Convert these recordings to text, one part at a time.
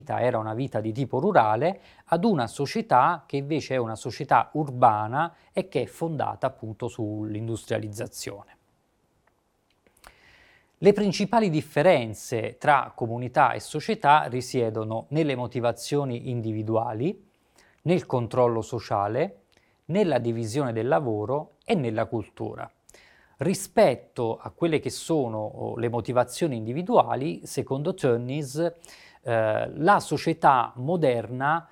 era una vita di tipo rurale, ad una società che invece è una società urbana e che è fondata appunto sull'industrializzazione. Le principali differenze tra comunità e società risiedono nelle motivazioni individuali, nel controllo sociale, nella divisione del lavoro e nella cultura. Rispetto a quelle che sono le motivazioni individuali, secondo Tönnies, la società moderna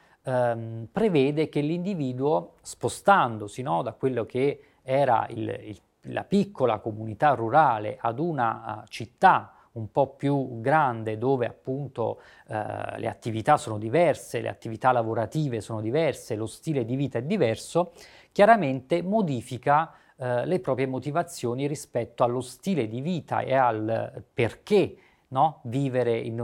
prevede che l'individuo, spostandosi, no, da quello che era la piccola comunità rurale ad una città un po' più grande dove appunto le attività sono diverse, le attività lavorative sono diverse, lo stile di vita è diverso, chiaramente modifica le proprie motivazioni rispetto allo stile di vita e al perché, no, vivere in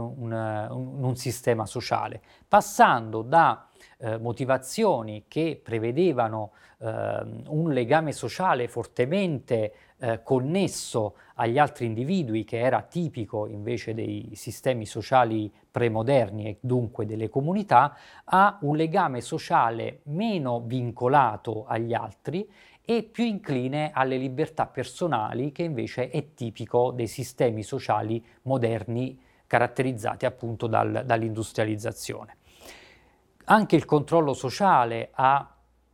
un sistema sociale, passando da motivazioni che prevedevano un legame sociale fortemente connesso agli altri individui, che era tipico invece dei sistemi sociali premoderni e dunque delle comunità, a un legame sociale meno vincolato agli altri e più incline alle libertà personali, che invece è tipico dei sistemi sociali moderni caratterizzati appunto dall'industrializzazione. Anche il controllo sociale ha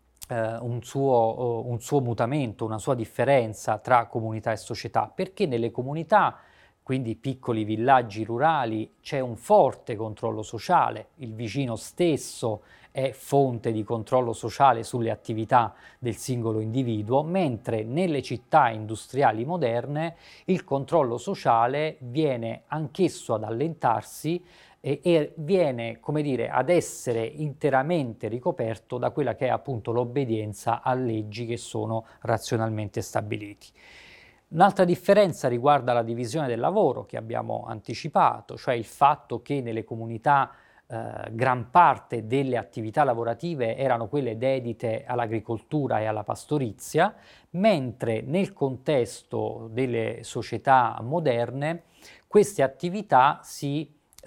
un suo mutamento, una sua differenza tra comunità e società, perché nelle comunità, quindi piccoli villaggi rurali, c'è un forte controllo sociale, il vicino stesso è fonte di controllo sociale sulle attività del singolo individuo, mentre nelle città industriali moderne il controllo sociale viene anch'esso ad allentarsi e viene, come dire, ad essere interamente ricoperto da quella che è appunto l'obbedienza a leggi che sono razionalmente stabiliti. Un'altra differenza riguarda la divisione del lavoro che abbiamo anticipato, cioè il fatto che nelle comunità gran parte delle attività lavorative erano quelle dedite all'agricoltura e alla pastorizia, mentre nel contesto delle società moderne queste attività si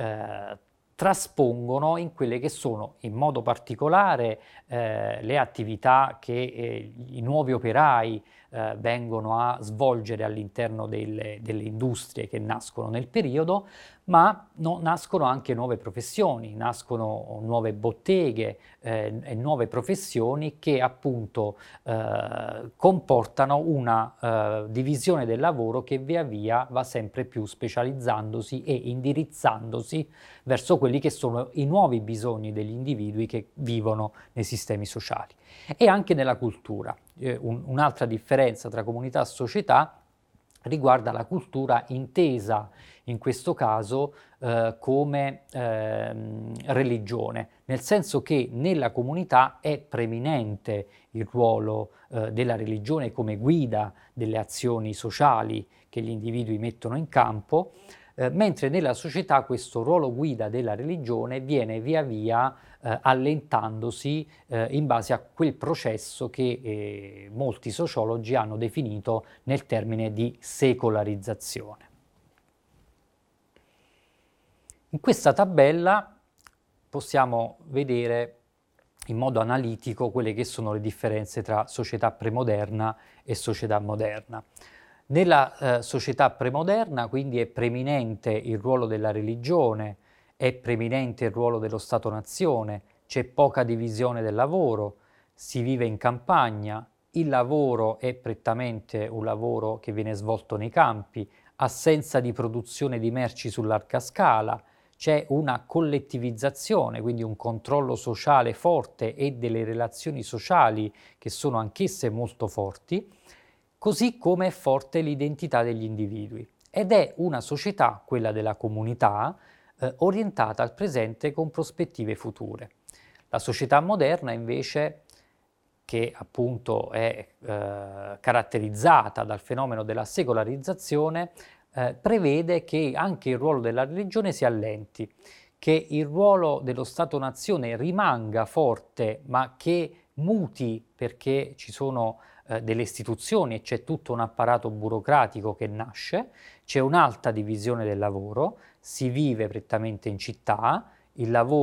traspongono in quelle che sono in modo particolare le attività che i nuovi operai vengono a svolgere all'interno delle industrie che nascono nel periodo, ma nascono anche nuove professioni, nascono nuove botteghe e nuove professioni che appunto comportano una divisione del lavoro che via via va sempre più specializzandosi e indirizzandosi verso quelli che sono i nuovi bisogni degli individui che vivono nei sistemi sociali. E anche nella cultura. Un'altra differenza tra comunità e società riguarda la cultura intesa in questo caso come religione, nel senso che nella comunità è preminente il ruolo della religione come guida delle azioni sociali che gli individui mettono in campo, mentre nella società questo ruolo guida della religione viene via via allentandosi in base a quel processo che molti sociologi hanno definito nel termine di secolarizzazione. In questa tabella possiamo vedere in modo analitico quelle che sono le differenze tra società premoderna e società moderna. Nella società premoderna quindi è preminente il ruolo della religione, è preminente il ruolo dello Stato-nazione, c'è poca divisione del lavoro, si vive in campagna, il lavoro è prettamente un lavoro che viene svolto nei campi, assenza di produzione di merci su larga scala, c'è una collettivizzazione, quindi un controllo sociale forte e delle relazioni sociali che sono anch'esse molto forti, così come è forte l'identità degli individui. Ed è una società, quella della comunità, orientata al presente con prospettive future. La società moderna invece, che appunto è caratterizzata dal fenomeno della secolarizzazione, prevede che anche il ruolo della religione si allenti, che il ruolo dello Stato-nazione rimanga forte, ma che muti perché ci sono delle istituzioni e c'è tutto un apparato burocratico che nasce, c'è un'alta divisione del lavoro, si vive prettamente in città, il lavoro